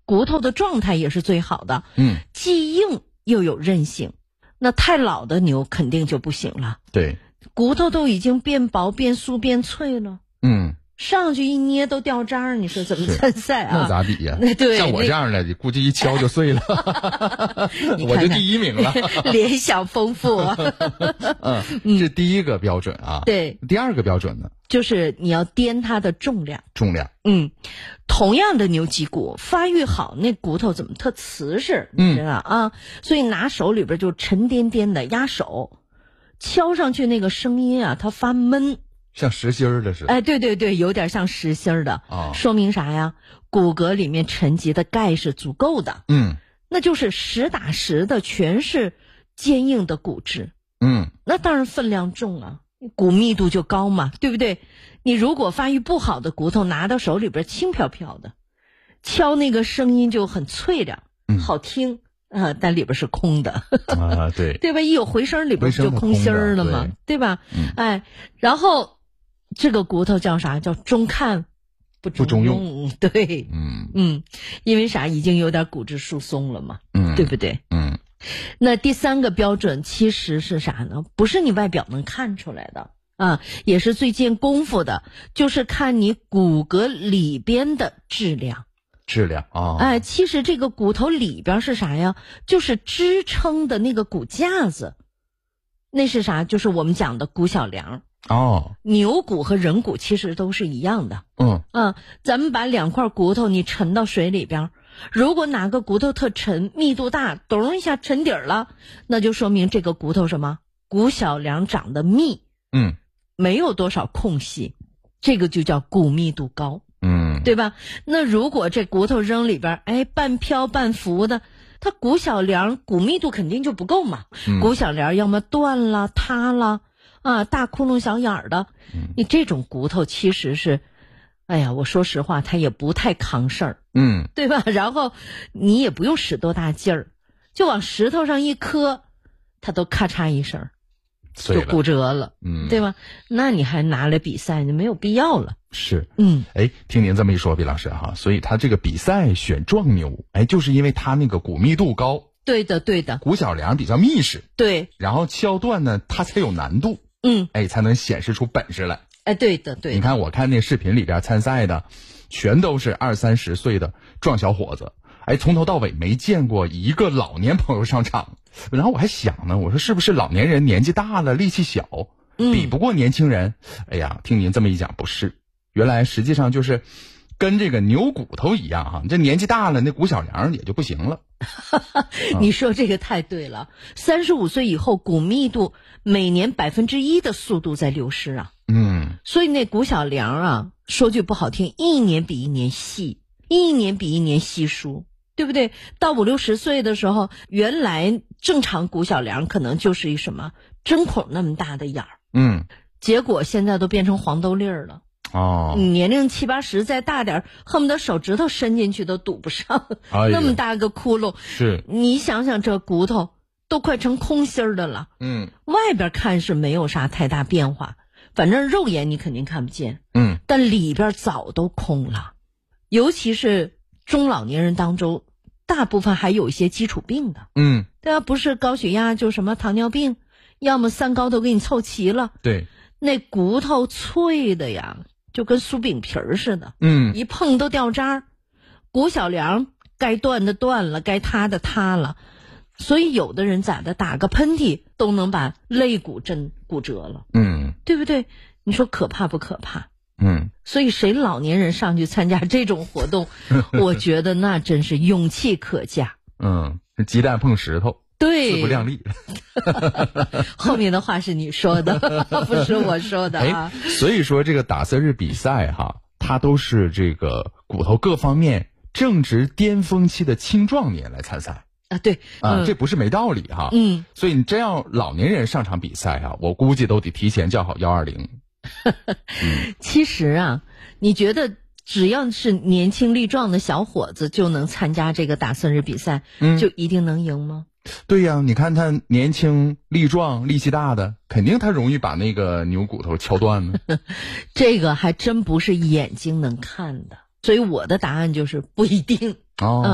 骨头的状态也是最好的，既硬又有韧性。那太老的牛肯定就不行了， 对， 骨头都已经变薄变酥变脆了，上去一捏都掉渣儿，你说怎么参赛啊？ 那咋比呀？ 对， 像我这样的，估计一敲就碎了，我就第一名了。 联想丰富啊。 这第一个标准啊。 对， 第二个标准呢， 就是你要掂它的重量。同样的牛脊骨发育好，那骨头怎么特瓷实？你知道啊？所以拿手里边就沉甸甸的压手，敲上去那个声音啊，它发闷。 像实心儿的似的。 哎，对对对，有点像实心儿的。说明啥呀？骨骼里面沉积的钙是足够的。那就是实打实的，全是坚硬的骨质。那当然分量重啊，骨密度就高嘛，对不对？你如果发育不好的骨头拿到手里边轻飘飘的，敲那个声音就很脆亮，好听。但里边是空的对对吧？一有回声里边就空心儿了嘛，对吧？然后这个骨头叫啥？叫中看不中用。对，因为啥？已经有点骨质疏松了嘛，对不对？那第三个标准其实是啥呢？不是你外表能看出来的也是最见功夫的，就是看你骨骼里边的质量。其实这个骨头里边是啥呀？就是支撑的那个骨架子，那是啥？就是我们讲的骨小梁。牛骨和人骨其实都是一样的。咱们把两块骨头你沉到水里边，如果哪个骨头特沉，密度大，咚一下沉底儿了，那就说明这个骨头什么？骨小梁长得密，没有多少空隙，这个就叫骨密度高。对吧？那如果这骨头扔里边，半漂半浮的，它骨小梁骨密度肯定就不够嘛。骨小梁要么断了、塌了大窟窿小眼儿的，你这种骨头其实是，我说实话，它也不太扛事儿，对吧？然后你也不用使多大劲儿，就往石头上一磕，它都咔嚓一声就骨折了，对吧？那你还拿来比赛，就没有必要了。 是，听您这么一说，毕老师所以他这个比赛选壮牛，就是因为他那个骨密度高， 对的，对的， 骨小梁比较密实， 对， 然后敲断呢，它才有难度，才能显示出本事来， 对的，对的。 你看我看那视频里边参赛的，全都是20-30岁的壮小伙子，从头到尾没见过一个老年朋友上场。然后我还想呢，我说是不是老年人年纪大了，力气小，比不过年轻人？听您这么一讲，不是。原来实际上就是跟这个牛骨头一样这年纪大了，那骨小梁也就不行了。 你说这个太对了，35岁以后骨密度每年1%的速度在流失啊。所以那骨小梁说句不好听，一年比一年细，一年比一年稀疏，对不对？到50-60岁的时候，原来正常骨小梁可能就是一什么针孔那么大的眼儿，结果现在都变成黄豆粒儿了。你年龄70-80再大点，恨不得手指头伸进去都堵不上，那么大个窟窿。 是， 你想想这骨头都快成空心儿的了。外边看是没有啥太大变化，反正肉眼你肯定看不见。但里边早都空了，尤其是中老年人当中，大部分还有一些基础病的。对啊，不是高血压就什么糖尿病，要么三高都给你凑齐了。 对， 那骨头脆的呀，就跟酥饼皮儿似的，一碰都掉渣儿。骨小梁该断的断了，该塌的塌了，所以有的人咋的，打个喷嚏都能把肋骨真骨折了，对不对？你说可怕不可怕？所以谁老年人上去参加这种活动，我觉得那真是勇气可嘉。 鸡蛋碰石头， 对， 自不量力。 后面的话是你说的，不是我说的所以说这个打色日比赛它都是这个骨头各方面正值巅峰期的青壮年来参赛对这不是没道理所以你真要老年人上场比赛我估计都得提前叫好120。 其实你觉得只要是年轻力壮的小伙子就能参加这个打色日比赛，就一定能赢吗？ 对呀，你看他年轻力壮力气大的，肯定他容易把那个牛骨头敲断呢。 这个还真不是眼睛能看的，所以我的答案就是不一定。